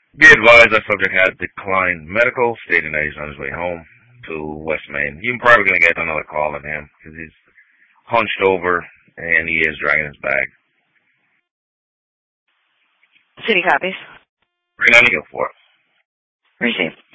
Be advised that subject has declined medical, stating that he's on his way home to West Main. You're probably going to get another call on him because he's hunched over and he is dragging his bag. City copies. Bring on you for it. Receive.